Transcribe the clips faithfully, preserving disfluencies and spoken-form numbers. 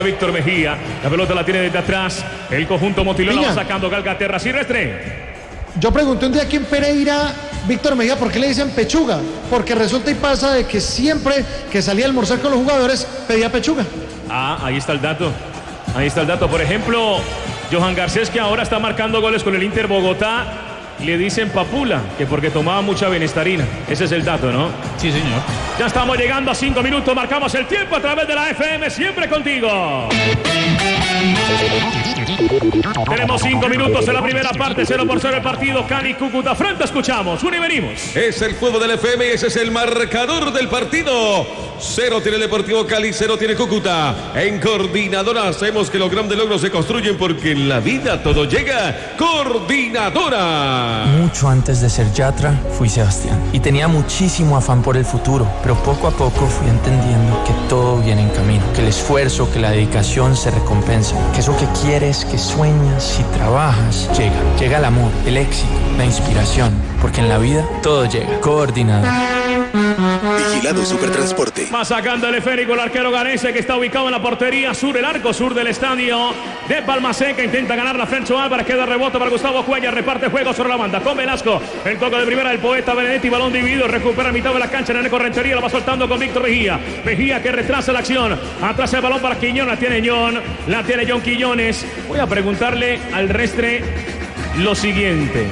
Víctor Mejía, la pelota la tiene desde atrás, el conjunto Motilón la va sacando Calcaterra, Silvestre. Yo pregunté un día aquí en Pereira, Víctor Mejía, ¿por qué le dicen pechuga? Porque resulta y pasa de que siempre que salía a almorzar con los jugadores, pedía pechuga. Ah, ahí está el dato, ahí está el dato. Por ejemplo, Johan Garcés, que ahora está marcando goles con el Inter Bogotá, le dicen papula, que porque tomaba mucha benestarina. Ese es el dato, ¿no? Sí, señor. Ya estamos llegando a cinco minutos, marcamos el tiempo a través de la F M, siempre contigo. Tenemos cinco minutos en la primera parte, cero por cero el partido, Cali Cúcuta frente, escuchamos, uno y venimos. Es el juego del F M, ese es el marcador del partido. Cero tiene el Deportivo Cali, cero tiene Cúcuta. En Coordinadora sabemos que los grandes logros se construyen porque en la vida todo llega. Coordinadora. Mucho antes de ser Yatra, fui Sebastián y tenía muchísimo afán por el futuro, pero poco a poco fui entendiendo que todo viene en camino, que el esfuerzo, que la dedicación se recompensa, que eso que quieres, que sueñas y trabajas, llega. Llega el amor, el éxito, la inspiración, porque en la vida todo llega. Coordinador. Vigilado Supertransporte. Va sacando el esférico el arquero ganense que está ubicado en la portería sur, el arco sur del estadio de Palma Seca. Intenta ganar la Frencho Álvarez, queda rebote para Gustavo Cuellar, reparte juego sobre la banda con Velasco, el toque de primera del poeta Benedetti, balón dividido, recupera a mitad de la cancha en el Correntería, la va soltando con Víctor Mejía. Mejía que retrasa la acción, atrás el balón para Quiñón, la tiene John, la tiene John Quiñones. Voy a preguntarle al Restre lo siguiente.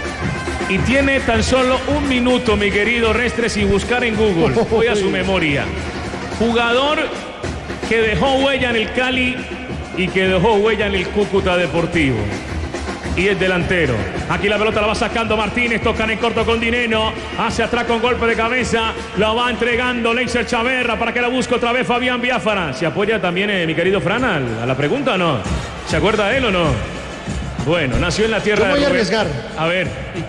Y tiene tan solo un minuto, mi querido Restre, sin buscar en Google. Voy a su memoria. Jugador que dejó huella en el Cali y que dejó huella en el Cúcuta Deportivo. Y es delantero. Aquí la pelota la va sacando Martínez, tocan en corto con Dineno, hacia atrás con golpe de cabeza, la va entregando Leiser Chaverra para que la busque otra vez Fabián Biafara. ¿Se apoya también, eh, mi querido Fran, a la pregunta o no? ¿Se acuerda de él o no? Bueno, nació en la tierra de... Yo voy a arriesgar. A ver.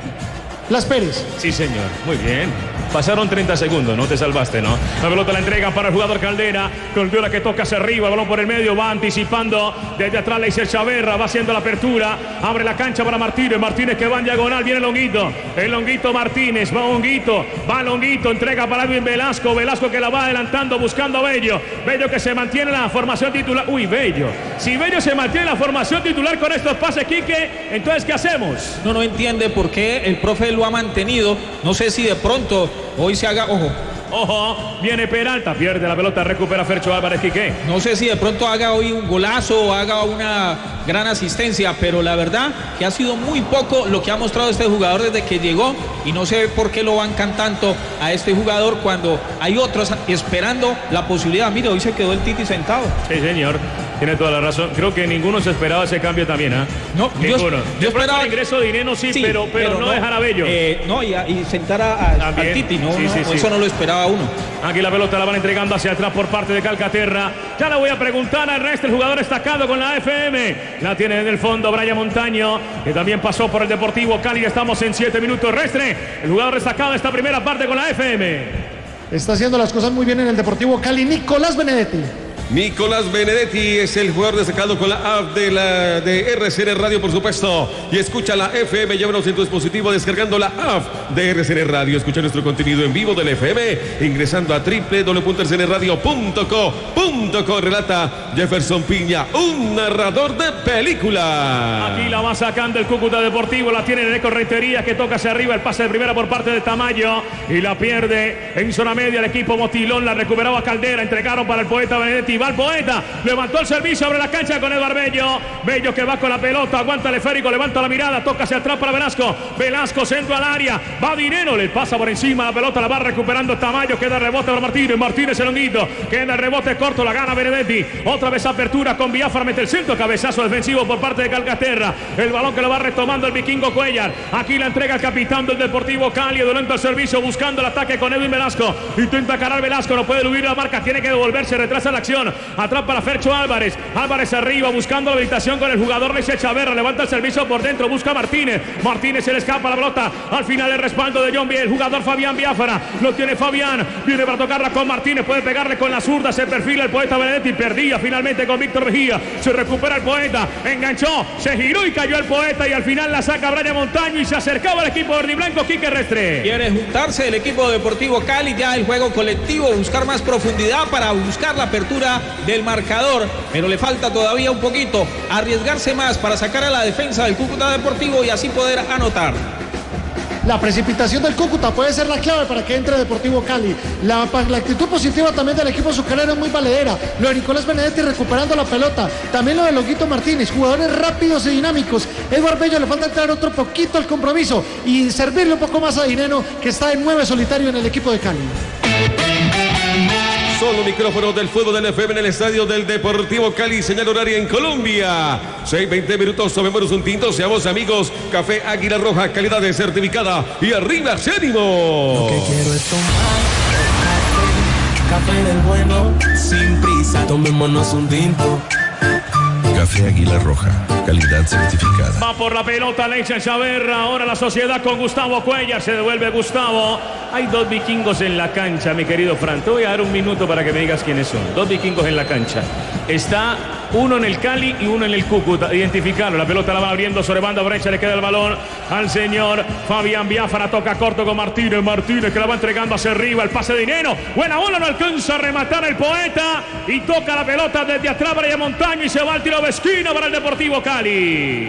Las Pérez. Sí, señor. Muy bien. Pasaron treinta segundos, no te salvaste, ¿no? La pelota la entrega para el jugador Caldera. Caldera que toca hacia arriba, balón por el medio, va anticipando desde atrás Leiser Chaverra, va haciendo la apertura, abre la cancha para Martínez, Martínez que va en diagonal, viene Longuito, el Longuito Martínez, va Longuito, va Longuito, entrega para Edwin Velasco, Velasco que la va adelantando buscando a Bello, Bello que se mantiene en la formación titular, uy, Bello, si Bello se mantiene en la formación titular con estos pases, Quique, entonces ¿qué hacemos? No, no entiende por qué el profe lo ha mantenido, no sé si de pronto hoy se haga, ojo. Ojo, viene Peralta, pierde la pelota, recupera Fercho Álvarez, Quique. No sé si de pronto haga hoy un golazo o haga una gran asistencia, pero la verdad que ha sido muy poco lo que ha mostrado este jugador desde que llegó y no sé por qué lo bancan tanto a este jugador cuando hay otros esperando la posibilidad. Mire, hoy se quedó el Titi sentado. Sí, señor, tiene toda la razón. Creo que ninguno se esperaba ese cambio también, ¿ah? ¿eh? No, ninguno. Yo, yo esperaba el ingreso de Dineno sí, sí pero, pero, pero no, no dejar a Bello. Eh, no, y, y sentar a, a, al Titi, no, sí, no sí, eso sí. no lo esperaba uno. Aquí la pelota la van entregando hacia atrás por parte de Calcaterra. Ya le voy a preguntar al resto, el jugador destacado con la F M. La tiene en el fondo Brian Montaño, que también pasó por el Deportivo Cali. Estamos en siete minutos. Restre, el jugador destacado de esta primera parte con la F M. Está haciendo las cosas muy bien en el Deportivo Cali, Nicolás Benedetti. Nicolás Benedetti es el jugador destacado con la app de, la, de R C N Radio, por supuesto. Y escucha la F M, llévanos en tu dispositivo descargando la app de R C N Radio. Escucha nuestro contenido en vivo del F M ingresando a doble u doble u doble u punto r c n radio punto co punto co. Relata Jefferson Piña, un narrador de película. Aquí la va sacando el Cúcuta Deportivo, la tiene en el Correntería que toca hacia arriba, el pase de primera por parte de Tamayo y la pierde en zona media el equipo Motilón. La recuperaba Caldera, entregaron para el poeta Benedetti. Va el poeta, levantó el servicio, abre la cancha con Edward Bello. Bello que va con la pelota, aguanta el esférico, levanta la mirada, toca hacia atrás para Velasco. Velasco centro al área, va Dineno, le pasa por encima la pelota, la va recuperando Tamayo, queda el rebote para Martínez. Martínez el honguito, queda el rebote corto, la gana Benedetti. Otra vez apertura con Biafara, mete el centro, cabezazo defensivo por parte de Calcaterra. El balón que lo va retomando el vikingo Cuellar. Aquí la entrega el capitán del Deportivo Cali, durante el servicio, buscando el ataque con Edwin Velasco. Intenta cargar Velasco, no puede eludir la marca, tiene que devolverse, retrasa la acción. Atrás para Fercho Álvarez. Álvarez arriba buscando la habilitación con el jugador Leiser Chaverra. Levanta el servicio por dentro. Busca a Martínez. Martínez se le escapa la pelota. Al final el respaldo de John Biel. El jugador Fabián Biafara. Lo tiene Fabián. Viene para tocarla con Martínez. Puede pegarle con la zurda. Se perfila el poeta Benedetti. Perdía finalmente con Víctor Mejía. Se recupera el poeta. Enganchó. Se giró y cayó el poeta. Y al final la saca Brian Montaño. Y se acercaba al equipo verdiblanco. Quique Restre. Quiere juntarse el equipo Deportivo Cali. Ya el juego colectivo. Buscar más profundidad para buscar la apertura vuelta del marcador, pero le falta todavía un poquito, arriesgarse más para sacar a la defensa del Cúcuta Deportivo y así poder anotar. La precipitación del Cúcuta puede ser la clave para que entre Deportivo Cali. La, la actitud positiva también del equipo azucarero es muy valedera. Lo de Nicolás Benedetti recuperando la pelota. También lo de Longuito Martínez, jugadores rápidos y dinámicos. Eduardo Bello le falta entrar otro poquito al compromiso y servirle un poco más a Dineno, que está de nueve solitario en el equipo de Cali. Son los micrófonos del fútbol del F M en el estadio del Deportivo Cali, señal horaria en Colombia. seis, veinte minutos, tomémonos un tinto, seamos amigos. Café Águila Roja, calidad de certificada. Y arriba, ánimo. Lo que quiero es tomar café del bueno, sin prisa, tomémonos un tinto. Café Águila Roja, calidad certificada. Va por la pelota, le echa Chaverra. Ahora la sociedad con Gustavo Cuellar. Se devuelve Gustavo. Hay dos vikingos en la cancha, mi querido Fran. Te voy a dar un minuto para que me digas quiénes son. Dos vikingos en la cancha. Está uno en el Cali y uno en el Cúcuta. Identificarlo. La pelota la va abriendo sobre banda brecha. Le queda el balón al señor Fabián Biafara. Toca corto con Martínez. Martínez que la va entregando hacia arriba. El pase de Dineno. Buena bola. No alcanza a rematar el poeta. Y toca la pelota desde atrás para Montaño. Y se va al tiro de esquina para el Deportivo Cali.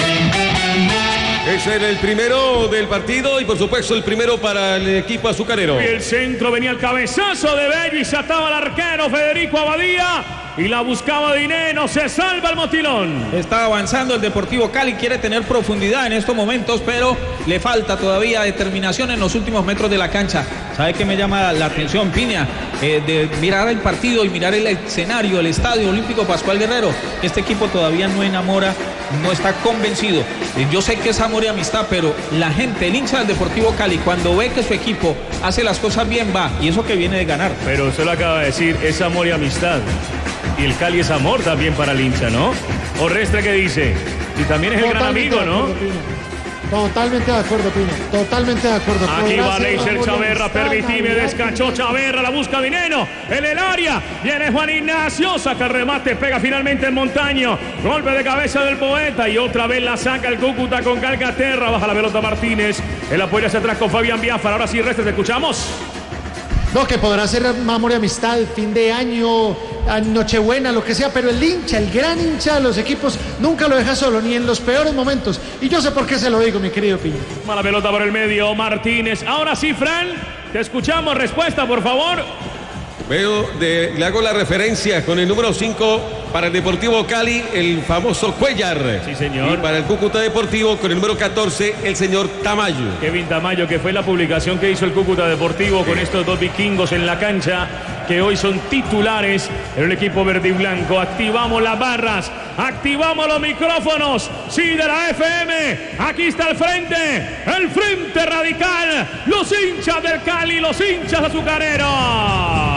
Ese era el primero del partido y por supuesto el primero para el equipo azucarero. Y el centro venía el cabezazo de Bello y se ataba el arquero Federico Abadía. Y la buscaba Dineno, se salva el Motilón. Está avanzando el Deportivo Cali, quiere tener profundidad en estos momentos, pero le falta todavía determinación en los últimos metros de la cancha. ¿Sabe qué me llama la atención, Piña? Eh, de mirar el partido y mirar el escenario, el Estadio Olímpico Pascual Guerrero. Este equipo todavía no enamora, no está convencido. Eh, yo sé que es amor y amistad, pero la gente, el hincha del Deportivo Cali, cuando ve que su equipo hace las cosas bien, va. Y eso que viene de ganar. Pero usted lo acaba de decir, es amor y amistad. Y el Cali es amor también para el hincha, ¿no? Orrestre, ¿qué dice? Y también es el gran amigo, ¿no? Totalmente de acuerdo, Pino. Totalmente de acuerdo. Aquí va Leiser Chaverra, permitime, descachó Chaverra, la busca Dineno en el área. Viene Juan Ignacio, saca el remate, pega finalmente el Montaño. Golpe de cabeza del poeta y otra vez la saca el Cúcuta con Calcaterra. Baja la pelota Martínez. El apoyo hacia atrás con Fabián Biafara. Ahora sí, Restes, te escuchamos. No, que podrá ser amor y amistad, fin de año, Nochebuena, lo que sea, pero el hincha, el gran hincha de los equipos, nunca lo deja solo, ni en los peores momentos. Y yo sé por qué se lo digo, mi querido Piña. Mala pelota por el medio, Martínez. Ahora sí, Fran, te escuchamos. Respuesta, por favor. Veo, de, le hago la referencia con el número cinco para el Deportivo Cali, el famoso Cuellar. Sí, señor. Y para el Cúcuta Deportivo, con el número catorce, el señor Tamayo. Kevin Tamayo, que fue la publicación que hizo el Cúcuta Deportivo con estos dos vikingos en la cancha, que hoy son titulares en el equipo verde y blanco. Activamos las barras, activamos los micrófonos. Sí, de la F M. Aquí está el frente, el frente radical. Los hinchas del Cali, los hinchas azucareros.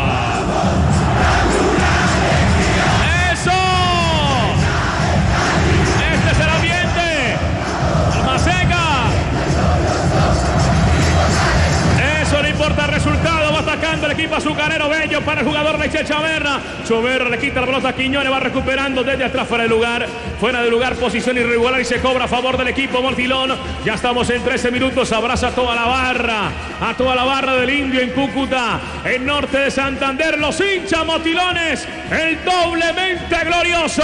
Importa el resultado, va atacando el equipo azucarero. Bello para el jugador Leiser Chaverra. Chaverra le quita la pelota a Quiñones, va recuperando desde atrás, fuera de lugar, fuera de lugar, posición irregular y se cobra a favor del equipo Motilón. Ya estamos en trece minutos, abraza a toda la barra, a toda la barra del Indio en Cúcuta, en norte de Santander, los hinchas motilones, el doblemente glorioso.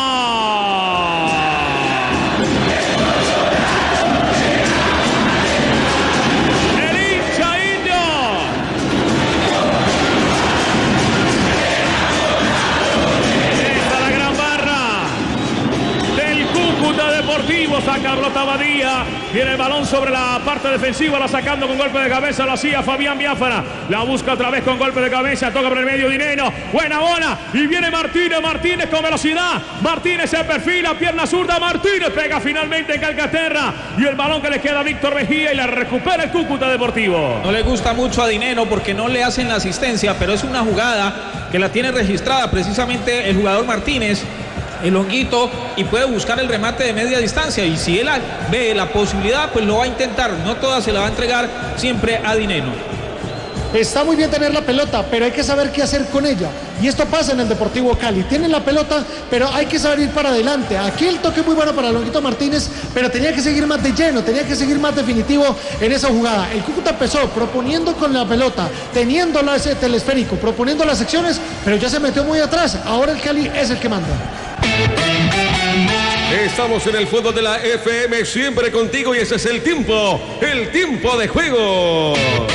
Deportivo, saca la pelota Abadía, viene el balón sobre la parte defensiva, la sacando con golpe de cabeza, lo hacía Fabián Biafara, la busca otra vez con golpe de cabeza, toca por el medio Dineno, buena bola, y viene Martínez, Martínez con velocidad, Martínez se perfila, pierna zurda, Martínez pega finalmente en Calcaterra, y el balón que le queda a Víctor Mejía y la recupera el Cúcuta Deportivo. No le gusta mucho a Dineno porque no le hacen la asistencia, pero es una jugada que la tiene registrada precisamente el jugador Martínez, el honguito, y puede buscar el remate de media distancia, y si él ve la posibilidad, pues lo va a intentar, no toda se la va a entregar siempre a Dineno. Está muy bien tener la pelota, pero hay que saber qué hacer con ella. Y esto pasa en el Deportivo Cali. Tienen la pelota, pero hay que saber ir para adelante. Aquí el toque muy bueno para Longuito Martínez, pero tenía que seguir más de lleno, tenía que seguir más definitivo en esa jugada. El Cúcuta empezó proponiendo con la pelota, teniendo ese telesférico, proponiendo las secciones, pero ya se metió muy atrás. Ahora el Cali es el que manda. Estamos en el fútbol de la F M, siempre contigo, y ese es el tiempo, el tiempo de juego.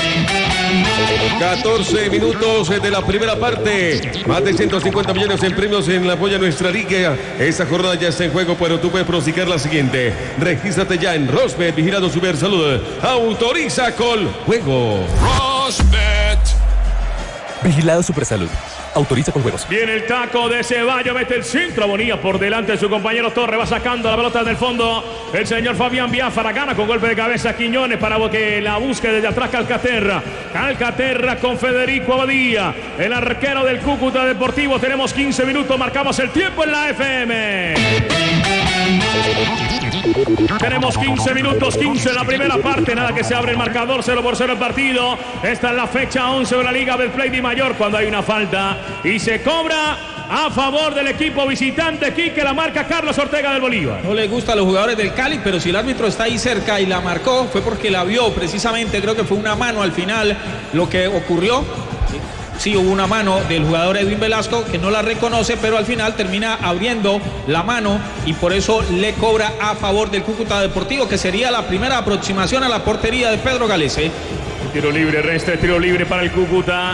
catorce minutos de la primera parte. Más de ciento cincuenta millones en premios en la apoyo a nuestra liga. Esta jornada ya está en juego, pero tú puedes pronosticar la siguiente. Regístrate ya en Rosbet, vigilado Super Salud. Autoriza con juego. Rosbet. Vigilado Super Salud. Autoriza con juegos. Viene el taco de Ceballos, mete el centro, Bonilla por delante de su compañero Torre, va sacando la pelota del fondo. El señor Fabián Biafara gana con golpe de cabeza Quiñones para que la busque desde atrás Calcaterra. Calcaterra con Federico Abadía, el arquero del Cúcuta Deportivo. Tenemos quince minutos, marcamos el tiempo en la F M. Tenemos quince minutos, quince en la primera parte, nada que se abre el marcador, cero por cero el partido. Esta es la fecha once de la Liga Betplay de Mayor, cuando hay una falta y se cobra a favor del equipo visitante. Aquí que la marca Carlos Ortega del Bolívar. No le gusta a los jugadores del Cali, pero si el árbitro está ahí cerca y la marcó, fue porque la vio precisamente. Creo que fue una mano al final lo que ocurrió. Sí, hubo una mano del jugador Edwin Velasco que no la reconoce, pero al final termina abriendo la mano y por eso le cobra a favor del Cúcuta Deportivo, que sería la primera aproximación a la portería de Pedro Galese. Tiro libre, resta tiro libre para el Cúcuta.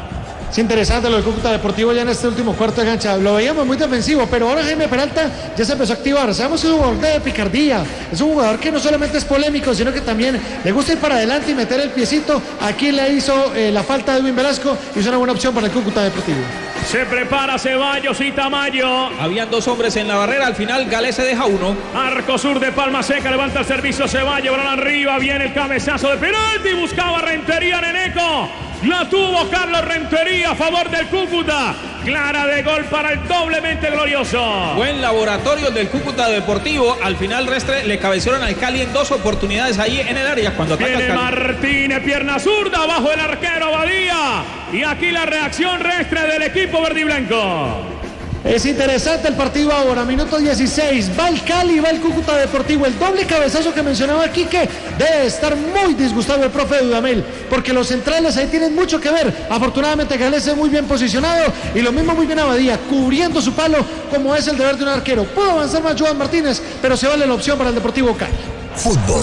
Es interesante lo del Cúcuta Deportivo ya en este último cuarto de cancha. Lo veíamos muy defensivo, pero ahora Jaime Peralta ya se empezó a activar. Sabemos que es un jugador de picardía. Es un jugador que no solamente es polémico, sino que también le gusta ir para adelante y meter el piecito. Aquí le hizo eh, la falta de Edwin Velasco y es una buena opción para el Cúcuta Deportivo. Se prepara Ceballos y Tamayo. Habían dos hombres en la barrera, al final Galese deja uno. Arco sur de Palma Seca, levanta el servicio Ceballos, balón arriba, viene el cabezazo de penalti, buscaba Rentería Neneco. La tuvo Carlos Rentería a favor del Cúcuta. Clara de gol para el doblemente glorioso. Buen laboratorio del Cúcuta Deportivo. Al final Restre le cabecearon al Cali en dos oportunidades ahí en el área cuando ataca Viene el Cali. Martínez, pierna zurda, bajo el arquero Abadía. Y aquí la reacción Restre del equipo verdiblanco. Es interesante el partido ahora, minuto dieciséis, va el Cali, va el Cúcuta Deportivo, el doble cabezazo que mencionaba Quique, debe estar muy disgustado el profe Dudamel, porque los centrales ahí tienen mucho que ver. Afortunadamente Galese muy bien posicionado y lo mismo muy bien Abadía, cubriendo su palo como es el deber de un arquero. Pudo avanzar más Joan Martínez, pero se vale la opción para el Deportivo Cali. Fútbol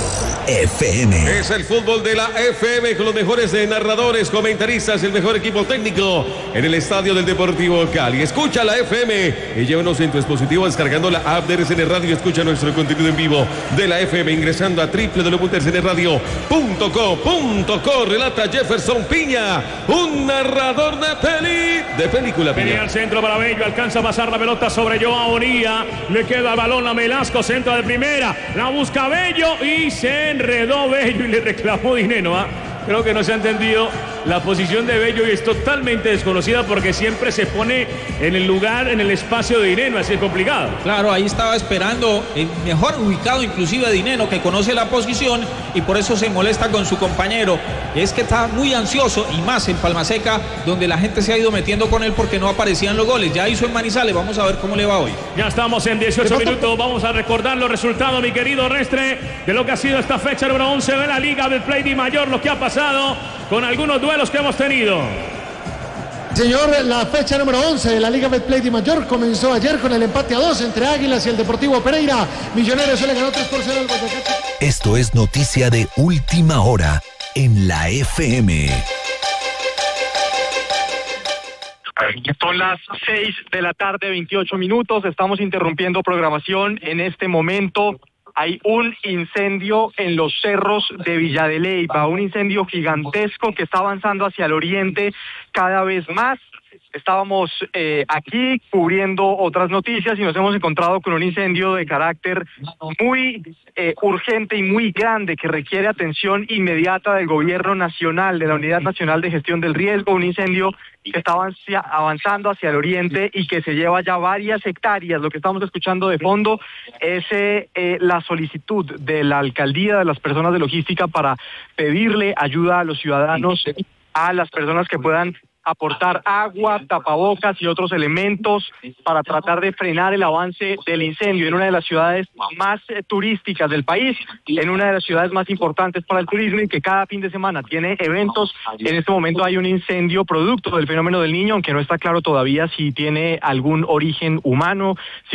F M. Es el fútbol de la F M con los mejores de narradores, comentaristas, el mejor equipo técnico en el estadio del Deportivo Cali. Escucha la F M y llévanos en tu dispositivo descargando la app de R C N Radio. Escucha nuestro contenido en vivo de la F M ingresando a doble u doble u doble u punto r c n radio punto co punto co. Relata Jefferson Piña, un narrador de peli, de película. Venía Piña al centro para Bello, alcanza a pasar la pelota sobre Joao Bonilla, le queda el balón a Melasco, centro de primera, la busca Bello y se enredó Bello y le reclamó Dineno. ¿eh? Creo que no se ha entendido la posición de Bello y es totalmente desconocida porque siempre se pone en el lugar, en el espacio de Dineno, así es complicado. Claro, ahí estaba esperando el mejor ubicado inclusive Dineno, que conoce la posición y por eso se molesta con su compañero. Es que está muy ansioso y más en Palma Seca, donde la gente se ha ido metiendo con él porque no aparecían los goles. Ya hizo en Manizales, vamos a ver cómo le va hoy. Ya estamos en dieciocho minutos, vamos a recordar los resultados, mi querido Restre, de lo que ha sido esta fecha número once de la Liga del Play de Mayor, lo que ha pasado con algunos duelos que hemos tenido. Señor, la fecha número once de la Liga Betplay de Mayor comenzó ayer con el empate a dos entre Águilas y el Deportivo Pereira. Millonarios se le ganó tres por cero al Guadalajara. Esto es noticia de última hora en la F M. Son las seis de la tarde, veintiocho minutos. Estamos interrumpiendo programación en este momento. Hay un incendio en los cerros de Villa de Leyva, un incendio gigantesco que está avanzando hacia el oriente cada vez más. Estábamos eh, aquí cubriendo otras noticias y nos hemos encontrado con un incendio de carácter muy eh, urgente y muy grande que requiere atención inmediata del gobierno nacional, de la Unidad Nacional de Gestión del Riesgo, un incendio que está avanzando hacia el oriente y que se lleva ya varias hectáreas. Lo que estamos escuchando de fondo es eh, eh, la solicitud de la alcaldía, de las personas de logística para pedirle ayuda a los ciudadanos a las personas que puedan aportar agua, tapabocas y otros elementos para tratar de frenar el avance del incendio en una de las ciudades más eh, turísticas del país, en una de las ciudades más importantes para el turismo y que cada fin de semana tiene eventos. En este momento hay un incendio producto del fenómeno del Niño, aunque no está claro todavía si tiene algún origen humano, si